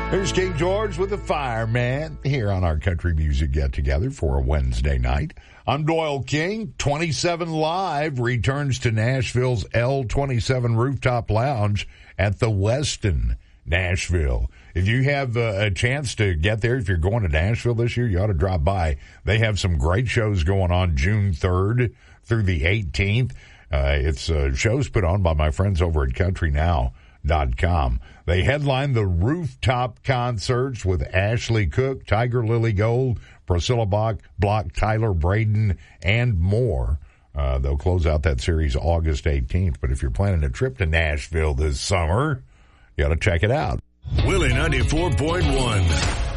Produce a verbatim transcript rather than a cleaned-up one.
There's King George with the Fireman here on our Country Music Get Together for a Wednesday night. I'm Doyle King. twenty-seven Live returns to Nashville's L twenty-seven Rooftop Lounge at the Westin, Nashville. If you have a, a chance to get there, if you're going to Nashville this year, you ought to drop by. They have some great shows going on June third through the eighteenth. Uh, it's uh, shows put on by my friends over at country now dot com. They headline the rooftop concerts with Ashley Cook, Tiger Lily Gold, Priscilla Block, Block, Tyler Braden, and more. Uh, they'll close out that series August eighteenth. But if you're planning a trip to Nashville this summer, you got to check it out. Willie ninety-four point one.